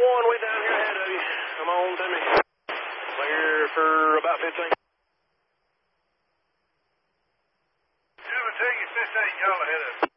1 way down here ahead of you. Come on to me. Clear for about 15. 2 and 2, you 15, y'all ahead of us.